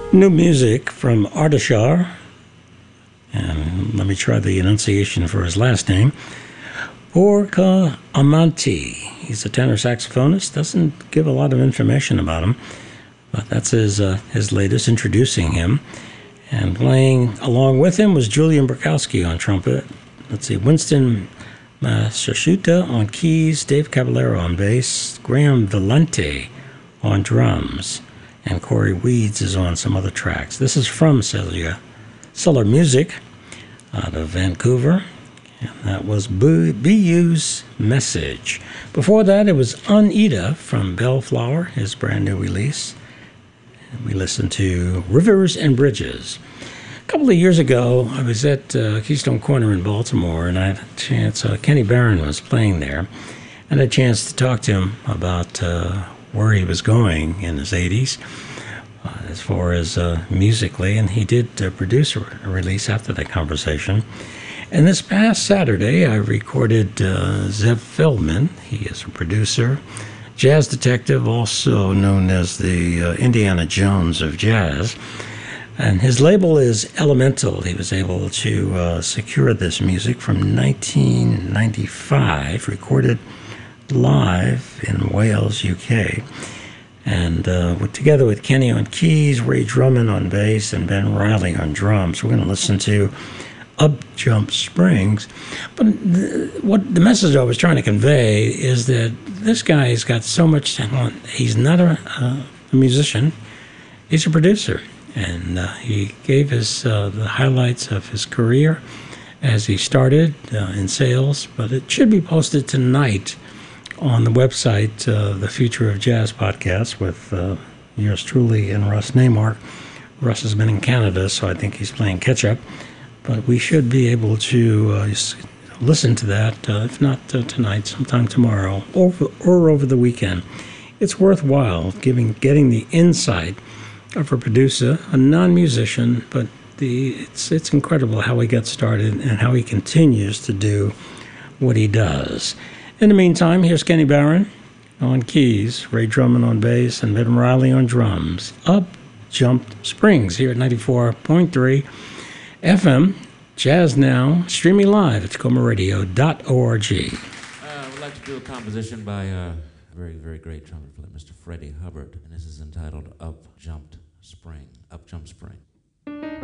New music from Ardashar, and let me try the enunciation for his last name, Borka Amanti. He's a tenor saxophonist, doesn't give a lot of information about him, but that's his latest, introducing him. And playing along with him was Julian Burkowski on trumpet. Let's see, Winston Massachuta on keys, Dave Caballero on bass, Graham Valente on drums, and Corey Weeds is on some other tracks. This is from Cellar Music out of Vancouver, and that was BU's Message. Before that, it was Anita from Bellflower, his brand new release. And we listened to Rivers and Bridges. A couple of years ago, I was at Keystone Corner in Baltimore, and I had a chance, Kenny Barron was playing there, and I had a chance to talk to him about where he was going in his 80s as far as musically, and he did produce a release after that conversation. And this past Saturday, I recorded Zev Feldman. He is a producer, jazz detective, also known as the Indiana Jones of jazz. And his label is Elemental. He was able to secure this music from 1995, recorded live in Wales, UK. And together with Kenny on keys, Ray Drummond on bass, and Ben Riley on drums, we're going to listen to Up Jump Springs. But what the message I was trying to convey is that this guy's got so much talent. He's not a musician. He's a producer. And he gave us the highlights of his career as he started in sales. But it should be posted tonight on the website, the Future of Jazz podcast, with yours truly and Russ Naimark. Russ has been in Canada, so I think he's playing catch-up. But we should be able to listen to that, if not tonight, sometime tomorrow, or over the weekend. It's worthwhile getting the insight of a producer, a non-musician, but it's incredible how he got started and how he continues to do what he does. In the meantime, here's Kenny Barron on keys, Ray Drummond on bass, and Ben Riley on drums. Up Jumped Springs here at 94.3 FM, Jazz Now, streaming live at TacomaRadio.org. I would like to do a composition by a very, very great trumpet player, Mr. Freddie Hubbard, and this is entitled Up Jumped Spring. Up Jump Spring.